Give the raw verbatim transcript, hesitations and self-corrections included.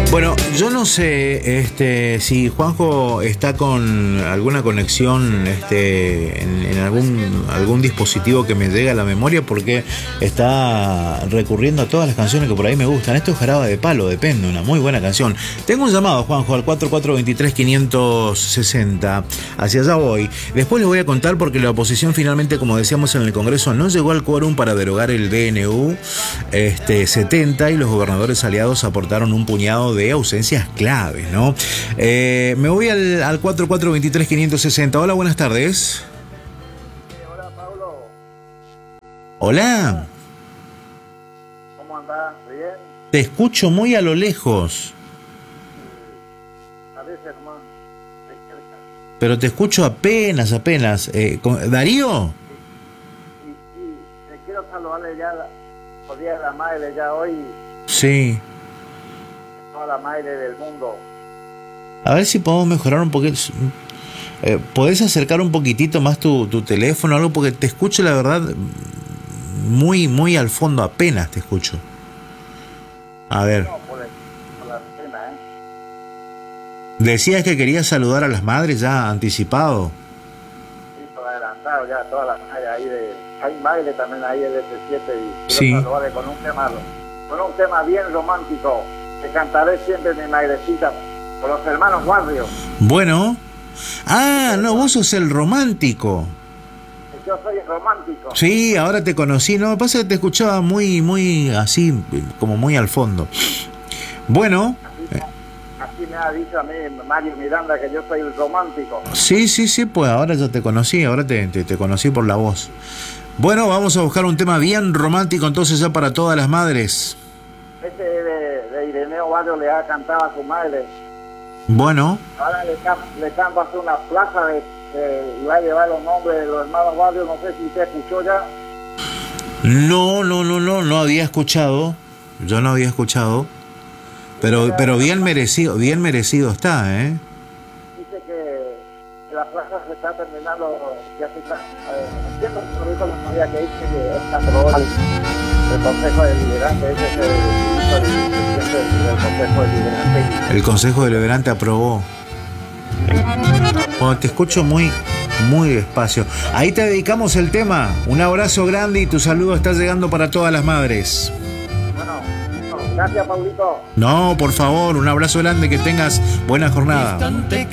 Bueno, yo no sé este, si Juanjo está con alguna conexión este, en, en algún, algún dispositivo que me llegue a la memoria, porque está recurriendo a todas las canciones que por ahí me gustan. Esto es Jarabe de Palo, depende, una muy buena canción. Tengo un llamado, Juanjo, al cuatro cuatro dos tres, cinco seis cero. Hacia allá voy. Después les voy a contar porque la oposición finalmente, como decíamos en el Congreso, no llegó al quórum para derogar el D N U este, setenta, y los gobernadores aliados aportaron un puñado de de ausencias claves, ¿no? Eh, me voy al, al cuatro cuatro dos tres, cinco seis cero. Hola, buenas tardes. Sí, hola, Pablo. Hola. ¿Cómo andás? ¿Bien? Te escucho muy a lo lejos. A veces, hermano. Pero te escucho apenas, apenas. Eh, ¿Darío? Sí, sí, te quiero saludarle ya por día de la madre ya hoy. Sí. La madre del mundo. A ver si podemos mejorar un poquito. Eh, ¿Podés acercar un poquitito más tu, tu teléfono o algo? Porque te escucho, la verdad, muy, muy al fondo, apenas te escucho. A ver. No, por, el, por la pena, ¿eh? Decías que querías saludar a las madres ya anticipado. Sí, por adelantado ya, todas las madres ahí de... Hay madres también ahí del S siete y quiero Sí. saludarle con un tema, con un tema bien romántico. Te cantaré siempre mi madrecita por los hermanos Barrios. Bueno. Ah, no, vos sos el romántico. Yo soy el romántico. Sí, ahora te conocí. No, me pasa que te escuchaba muy, muy así, como muy al fondo. Bueno. Así, así me ha dicho a mí Mario Miranda que yo soy el romántico. Sí, sí, sí, pues ahora ya te conocí, ahora te, te, te conocí por la voz. Bueno, vamos a buscar un tema bien romántico entonces ya para todas las madres. Ese de, de Ireneo Barrio le ha cantado a su madre. Bueno. Ahora le, can, le canto hacer una plaza de, de, y va a llevar los nombres de los hermanos Barrio. No sé si usted escuchó ya. No, no, no, no, no había escuchado. Yo no había escuchado. Pero, pero bien merecido, bien merecido está, ¿eh? Dice que la plaza se está terminando. Ya se está, eh, entiendo que lo dijo la novia que dice que está aprobado el, el Consejo Deliberante. Ese es el, el, el, el, el Consejo Deliberante. El Consejo Deliberante aprobó. Bueno, te escucho muy, muy despacio. Ahí te dedicamos el tema. Un abrazo grande y tu saludo está llegando para todas las madres. Bueno, no, gracias, Paulito. No, por favor, un abrazo grande, que tengas buena jornada.